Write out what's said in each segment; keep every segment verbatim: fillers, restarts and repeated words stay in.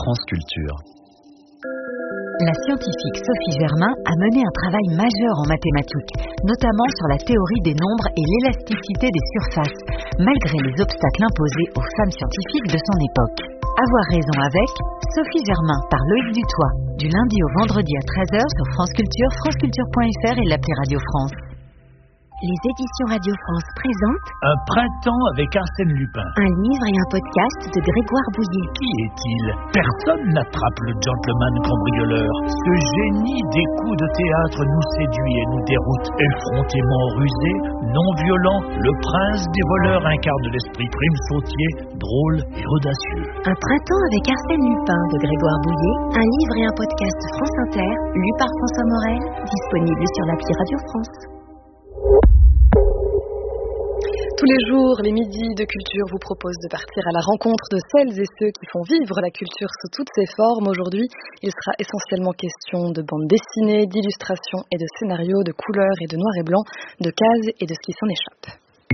France Culture. La scientifique Sophie Germain a mené un travail majeur en mathématiques, notamment sur la théorie des nombres et l'élasticité des surfaces, malgré les obstacles imposés aux femmes scientifiques de son époque. Avoir raison avec Sophie Germain par Loïc Dutoit, du lundi au vendredi à treize heures sur France Culture, franceculture point f r et l'appli Radio France. Les éditions Radio France présentent Un printemps avec Arsène Lupin. Un livre et un podcast de Grégoire Bouillet. Qui est-il? Personne n'attrape le gentleman cambrioleur. Ce génie des coups de théâtre nous séduit et nous déroute. Effrontément rusé, non violent, le prince des voleurs incarne l'esprit prime sautier, drôle et audacieux. Un printemps avec Arsène Lupin de Grégoire Bouillet. Un livre et un podcast France Inter, lu par François Morel, disponible sur l'appli Radio France. Tous les jours, les midis de culture vous proposent de partir à la rencontre de celles et ceux qui font vivre la culture sous toutes ses formes. Aujourd'hui, il sera essentiellement question de bande dessinée, d'illustrations et de scénarios, de couleurs et de noir et blanc, de cases et de ce qui s'en échappe.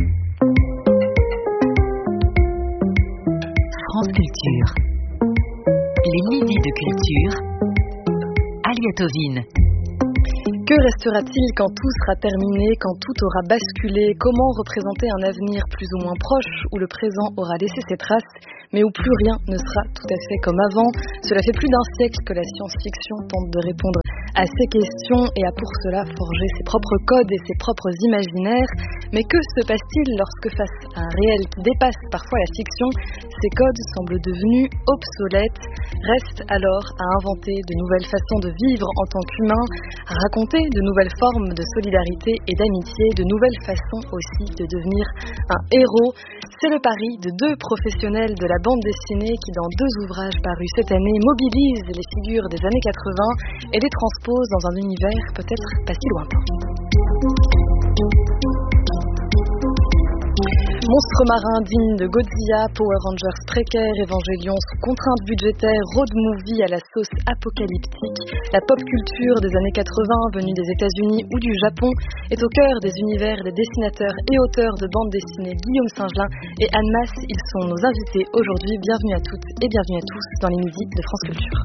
France Culture. Les midis de culture. Alia Tovine. Que restera-t-il quand tout sera terminé, quand tout aura basculé? Comment représenter un avenir plus ou moins proche où le présent aura laissé ses traces, mais où plus rien ne sera tout à fait comme avant? Cela fait plus d'un siècle que la science-fiction tente de répondre à ces questions et a pour cela forgé ses propres codes et ses propres imaginaires. Mais que se passe-t-il lorsque, face à un réel qui dépasse parfois la fiction, ces codes semblent devenus obsolètes? Reste alors à inventer de nouvelles façons de vivre en tant qu'humain, à raconter de nouvelles formes de solidarité et d'amitié, de nouvelles façons aussi de devenir un héros. C'est le pari de deux professionnels de la bande dessinée qui, dans deux ouvrages parus cette année, mobilisent les figures des années quatre-vingts et les transposent dans un univers peut-être pas si lointain. Monstres marins dignes de Godzilla, Power Rangers précaires, Evangelion sous contraintes budgétaires, road movie à la sauce apocalyptique, la pop culture des années quatre-vingts venue des États-Unis ou du Japon est au cœur des univers des dessinateurs et auteurs de bande dessinée Guillaume Singelin et Anne Masse. Ils sont nos invités aujourd'hui. Bienvenue à toutes et bienvenue à tous dans les midis de France Culture.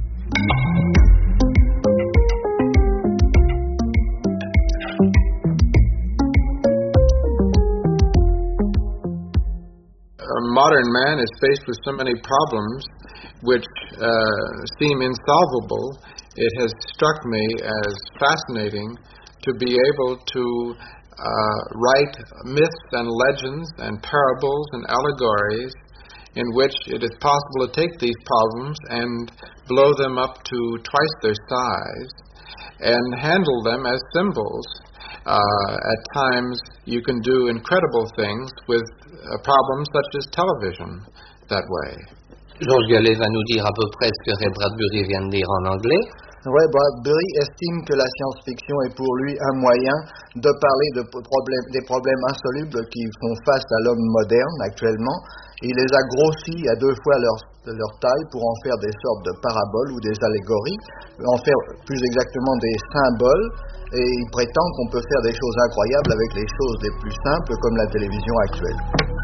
A modern man is faced with so many problems which uh, seem insolvable. It has struck me as fascinating to be able to uh, write myths and legends and parables and allegories in which it is possible to take these problems and blow them up to twice their size and handle them as symbols. Uh, at times, you can do incredible things with uh, problems such as television that way. Georges Gallet va nous dire à peu près ce que Ray Bradbury vient de dire en anglais. Ray Bradbury estime que la science-fiction est pour lui un moyen de parler de problèmes, des problèmes insolubles qui font face à l'homme moderne actuellement. Il les a grossis à deux fois leur, leur taille pour en faire des sortes de paraboles ou des allégories, en faire plus exactement des symboles, et il prétend qu'on peut faire des choses incroyables avec les choses les plus simples comme la télévision actuelle.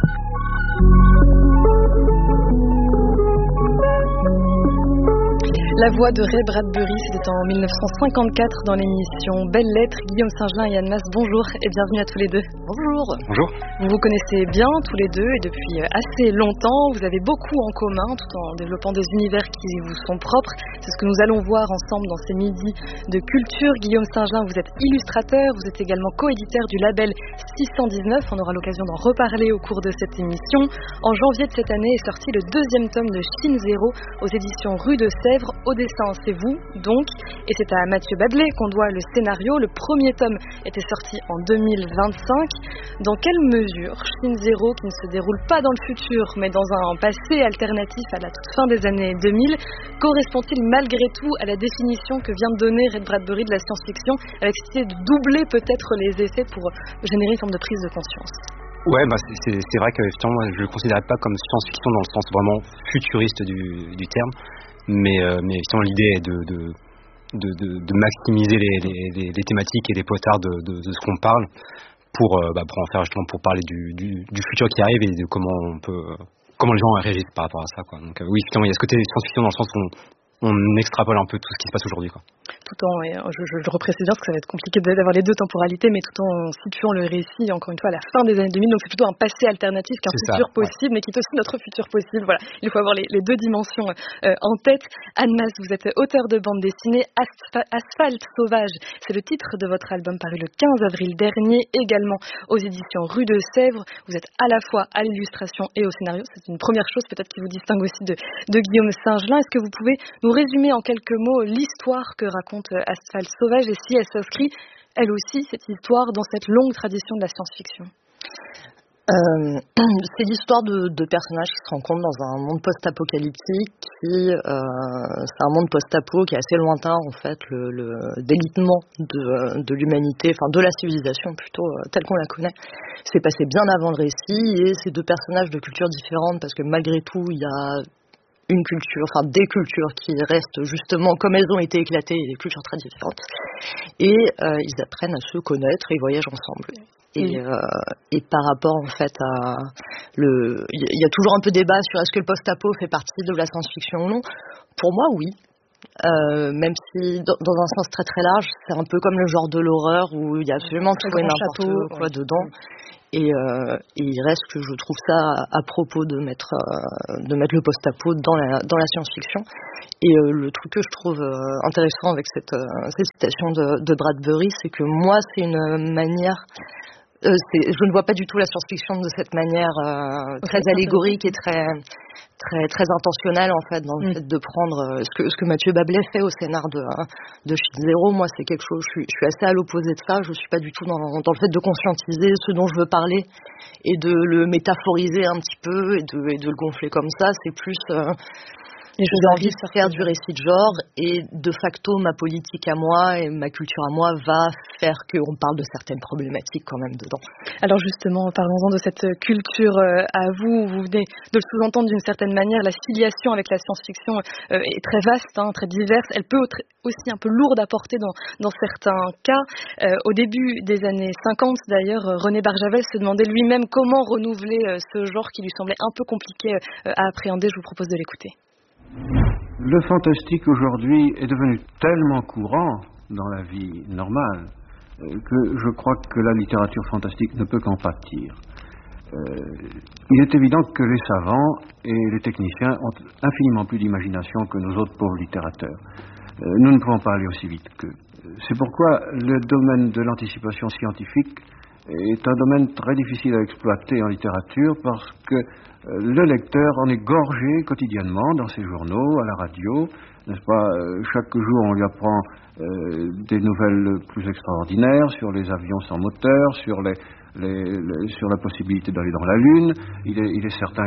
La voix de Ray Bradbury, c'était en mille neuf cent cinquante-quatre dans l'émission Belles Lettres. Guillaume Singelin et Anne Masse, bonjour et bienvenue à tous les deux. Bonjour. Bonjour. Vous vous connaissez bien tous les deux et depuis assez longtemps. Vous avez beaucoup en commun tout en développant des univers qui vous sont propres. C'est ce que nous allons voir ensemble dans ces midis de culture. Guillaume Singelin, vous êtes illustrateur, vous êtes également coéditeur du label six cent dix-neuf. On aura l'occasion d'en reparler au cours de cette émission. En janvier de cette année est sorti le deuxième tome de Shin Zero aux éditions Rue de Sèvres. Au dessin, c'est vous, donc, et c'est à Mathieu Babelet qu'on doit le scénario. Le premier tome était sorti en deux mille vingt-cinq. Dans quelle mesure Shin Zero, qui ne se déroule pas dans le futur, mais dans un passé alternatif à la toute fin des années deux mille, correspond-il malgré tout à la définition que vient de donner Ray Bradbury de la science-fiction, avec cette idée de doubler peut-être les essais pour générer une forme de prise de conscience? Ouais, bah c'est, c'est vrai que moi, je ne le considérais pas comme science-fiction dans le sens vraiment futuriste du, du terme. Mais, euh, mais effectivement, l'idée est de, de, de, de, de maximiser les, les, les thématiques et les potards de, de, de ce qu'on parle pour, euh, bah, pour en faire justement pour parler du, du, du futur qui arrive et de comment on peut, comment les gens réagissent par rapport à ça, quoi. Donc euh, oui, effectivement, il y a ce côté science-fiction dans le sens où on, on extrapole un peu tout ce qui se passe aujourd'hui, quoi. Tout en, et je, je, je reprécise bien parce que ça va être compliqué d'avoir les deux temporalités, mais tout en situant le récit, encore une fois, à la fin des années deux mille, donc c'est plutôt un passé alternatif qu'un c'est futur ça, possible, ouais. Mais qui est aussi notre futur possible. Voilà, il faut avoir les, les deux dimensions euh, en tête. Anne Mas, vous êtes auteur de bande dessinée. Aspha- Asphalte sauvage, c'est le titre de votre album paru le quinze avril dernier, également aux éditions Rue de Sèvres. Vous êtes à la fois à l'illustration et au scénario. C'est une première chose peut-être qui vous distingue aussi de, de Guillaume Singelin. Est-ce que vous pouvez nous résumer en quelques mots l'histoire que raconte Asphalte sauvage et si elle s'inscrit, elle aussi, cette histoire dans cette longue tradition de la science-fiction? Euh, c'est l'histoire de, de personnages qui se rencontrent dans un monde post-apocalyptique qui, euh, c'est un monde post-apo qui est assez lointain en fait, le, le délitement de, de l'humanité, enfin de la civilisation plutôt euh, telle qu'on la connaît. C'est passé bien avant le récit et c'est deux personnages de cultures différentes parce que malgré tout il y a une culture, enfin des cultures qui restent justement comme elles ont été éclatées, des cultures très différentes. Et euh, ils apprennent à se connaître et ils voyagent ensemble. Et, euh, et par rapport en fait à le, il y a toujours un peu débat sur est-ce que le post-apo fait partie de la science-fiction ou non. Pour moi, oui. Euh, même si dans, dans un sens très très large, c'est un peu comme le genre de l'horreur où il y a absolument tout et n'importe château, quoi ouais. dedans. Et, euh, et il reste que je trouve ça à, à propos de mettre euh, de mettre le post-apo dans la dans la science-fiction. Et euh, le truc que je trouve euh, intéressant avec cette, euh, cette citation de, de Bradbury, c'est que moi c'est une manière Euh, c'est, je ne vois pas du tout la science-fiction de cette manière euh, très allégorique et très très très intentionnelle en fait dans le mm. fait de prendre euh, ce que ce que Mathieu Bablet fait au scénar de de Shield Zero. Moi c'est quelque chose, je suis, je suis assez à l'opposé de ça. Je suis pas du tout dans, dans le fait de conscientiser ce dont je veux parler et de le métaphoriser un petit peu et de et de le gonfler comme ça. C'est plus euh, j'ai envie de faire du récit de genre et de facto ma politique à moi et ma culture à moi va faire qu'on parle de certaines problématiques quand même dedans. Alors justement, parlons-en de cette culture à vous. Vous venez de le sous-entendre d'une certaine manière. La filiation avec la science-fiction est très vaste, hein, très diverse. Elle peut être aussi un peu lourde à porter dans, dans certains cas. Euh, au début des années cinquante d'ailleurs, René Barjavel se demandait lui-même comment renouveler ce genre qui lui semblait un peu compliqué à appréhender. Je vous propose de l'écouter. Le fantastique aujourd'hui est devenu tellement courant dans la vie normale que je crois que la littérature fantastique ne peut qu'en pâtir. Euh, il est évident que les savants et les techniciens ont infiniment plus d'imagination que nos autres pauvres littérateurs. Euh, nous ne pouvons pas aller aussi vite qu'eux. C'est pourquoi le domaine de l'anticipation scientifique est un domaine très difficile à exploiter en littérature parce que le lecteur en est gorgé quotidiennement dans ses journaux, à la radio, n'est-ce pas? Chaque jour on lui apprend euh, des nouvelles plus extraordinaires sur les avions sans moteur, sur les, les, les sur la possibilité d'aller dans la Lune. Il est, il est certain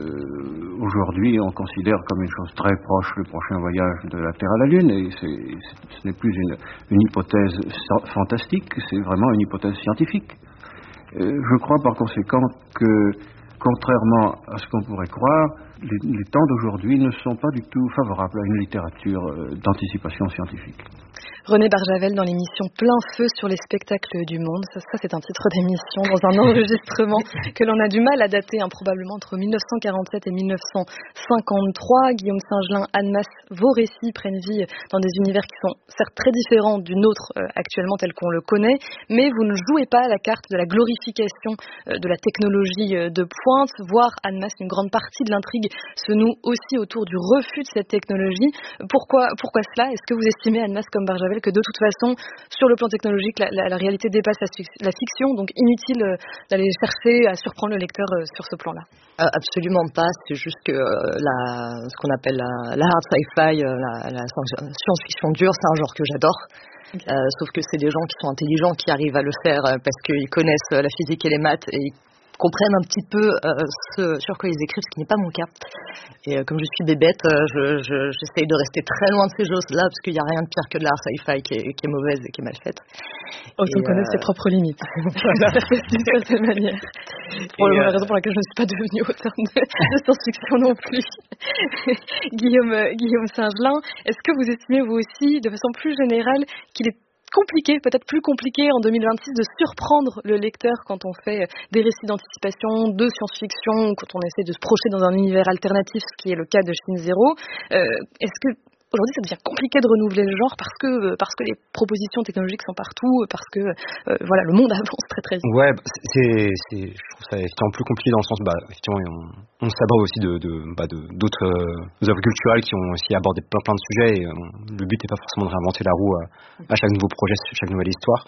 que aujourd'hui on considère comme une chose très proche le prochain voyage de la Terre à la Lune, et c'est, c'est, ce n'est plus une, une hypothèse fantastique, c'est vraiment une hypothèse scientifique. Euh, je crois par conséquent que contrairement à ce qu'on pourrait croire, les, les temps d'aujourd'hui ne sont pas du tout favorables à une littérature euh, d'anticipation scientifique. René Barjavel dans l'émission Plein Feu sur les spectacles du monde. Ça, ça c'est un titre d'émission dans un enregistrement que l'on a du mal à dater, hein, probablement entre mille neuf cent quarante-sept et mille neuf cent cinquante-trois. Guillaume Singelin, Anne Mas, vos récits prennent vie dans des univers qui sont certes très différents du nôtre euh, actuellement tel qu'on le connaît, mais vous ne jouez pas à la carte de la glorification euh, de la technologie euh, de pointe, voire Anne Mas, une grande partie de l'intrigue se noue aussi autour du refus de cette technologie. Pourquoi, pourquoi cela? Est-ce que vous estimez, Anne Mas, comme Barjavel, que de toute façon, sur le plan technologique, la, la, la réalité dépasse la, la fiction, donc inutile euh, d'aller chercher à surprendre le lecteur euh, sur ce plan-là? euh, Absolument pas, c'est juste que euh, la, ce qu'on appelle la, la hard sci-fi, euh, la, la science-fiction dure, c'est un genre que j'adore. Okay. Euh, sauf que c'est des gens qui sont intelligents qui arrivent à le faire euh, parce qu'ils connaissent euh, la physique et les maths et ils comprennent un petit peu euh, ce sur quoi ils écrivent, ce qui n'est pas mon cas. Et euh, comme je suis bébête, euh, je, je, j'essaye de rester très loin de ces choses-là parce qu'il n'y a rien de pire que de la sci-fi qui est, qui est mauvaise et qui est mal faite. Autant connaître euh... ses propres limites. Voilà. D'une certaine manière. Pour la euh... raison pour laquelle je ne suis pas devenue auteur de, de science-fiction non plus. Guillaume, Guillaume Singelin, est-ce que vous estimez vous aussi, de façon plus générale, qu'il est compliqué, peut-être plus compliqué en deux mille vingt-six de surprendre le lecteur quand on fait des récits d'anticipation, de science-fiction, quand on essaie de se projeter dans un univers alternatif, ce qui est le cas de Shin Zero. Euh, est-ce que aujourd'hui, ça devient compliqué de renouveler le genre parce que parce que les propositions technologiques sont partout, parce que euh, voilà, le monde avance très très vite. Ouais, c'est, c'est, je trouve ça effectivement plus compliqué dans le sens, bah, effectivement, on, on s'abreuve aussi de, de, bah, de d'autres euh, œuvres culturelles qui ont aussi abordé plein plein de sujets. Et, euh, le but n'est pas forcément de réinventer la roue à, à chaque nouveau projet, chaque nouvelle histoire.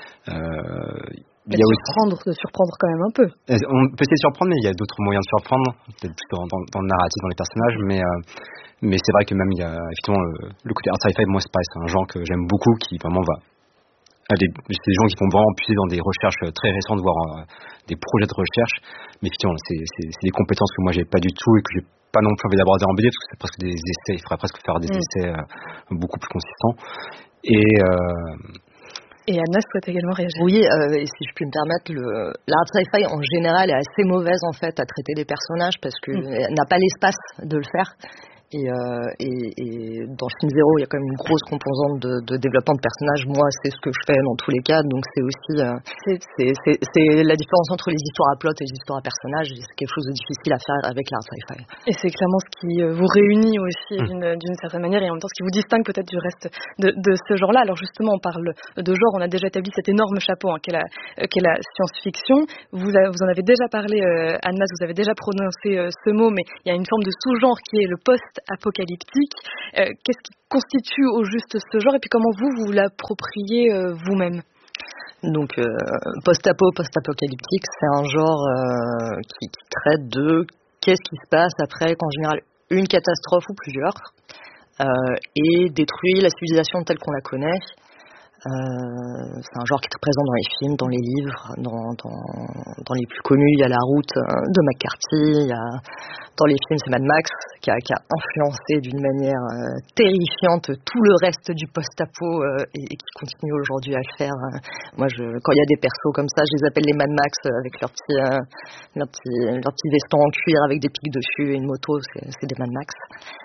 Euh, Il y a surprendre, aussi... de surprendre quand même un peu. On peut essayer de surprendre, mais il y a d'autres moyens de surprendre, peut-être plus dans, dans, dans le narratif, dans les personnages, mais euh, mais c'est vrai que même il y a effectivement le, le côté art sci-fi, moi c'est pareil, c'est un genre que j'aime beaucoup, qui vraiment va, des, c'est des gens qui vont vraiment puiser dans des recherches très récentes, voire euh, des projets de recherche, mais effectivement c'est, c'est, c'est des compétences que moi j'ai pas du tout et que j'ai pas non plus envie d'aborder en B D, parce que c'est presque des essais, il faudrait presque faire des mmh. essais euh, beaucoup plus consistants. Et euh, Et Anna souhaite également réagir. Oui, euh, et si je puis me permettre, le, l'art sci-fi en général est assez mauvaise en fait à traiter des personnages parce qu'elle mmh. n'a pas l'espace de le faire. Et, euh, et, et dans Shin Zero, il y a quand même une grosse composante de, de développement de personnages. Moi, c'est ce que je fais dans tous les cas, donc c'est aussi euh, c'est, c'est, c'est, c'est la différence entre les histoires à plot et les histoires à personnages. C'est quelque chose de difficile à faire avec l'art sci-fi. Et c'est clairement ce qui vous réunit aussi mmh. d'une, d'une certaine manière, et en même temps ce qui vous distingue peut-être du reste de, de ce genre-là. Alors justement, on parle de genre, on a déjà établi cet énorme chapeau hein, qu'est, la, qu'est la science-fiction. Vous, a, vous en avez déjà parlé, euh, Anne-Maz, vous avez déjà prononcé euh, ce mot, mais il y a une forme de sous-genre qui est le post apocalyptique. Euh, qu'est-ce qui constitue au juste ce genre et puis comment vous vous l'appropriez euh, vous-même? Donc euh, post-apo, post-apocalyptique, c'est un genre euh, qui, qui traite de qu'est-ce qui se passe après qu'en général une catastrophe ou plusieurs euh, et détruit la civilisation telle qu'on la connaît. Euh, c'est un genre qui est très présent dans les films, dans les livres, dans, dans, dans les plus connus. Il y a La Route de McCarthy, il y a, dans les films c'est Mad Max qui a, qui a influencé d'une manière euh, terrifiante tout le reste du post-apo euh, et, et qui continue aujourd'hui à le faire. Moi, je, quand il y a des persos comme ça, je les appelle les Mad Max avec leurs petits, euh, leurs petits, leurs petits vestons en cuir avec des pics dessus et une moto, c'est, c'est des Mad Max.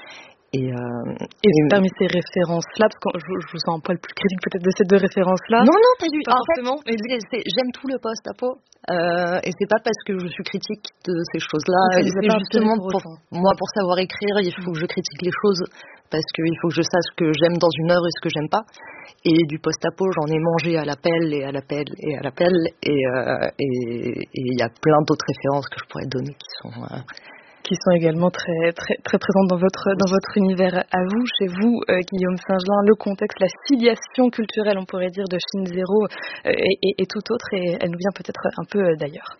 Et, euh, et parmi ces références-là, parce que je, je vous sens un poil plus critique peut-être de ces deux références-là. Non, non, pas du tout. En forcément. Fait, c'est, j'aime tout le post-apo, euh, et c'est pas parce que je suis critique de ces choses-là. C'est justement pour, moi, pour savoir écrire, il faut que je critique les choses, parce qu'il faut que je sache ce que j'aime dans une œuvre et ce que j'aime pas. Et du post-apo, j'en ai mangé à l'appel et à l'appel et à l'appel, et il euh, y a plein d'autres références que je pourrais donner qui sont... Euh, qui sont également très très très présentes dans votre dans votre univers à vous, chez vous, euh, Guillaume Singelin, le contexte, la filiation culturelle, on pourrait dire, de Shin Zero euh, et, et, et tout autre, et elle nous vient peut-être un peu euh, d'ailleurs.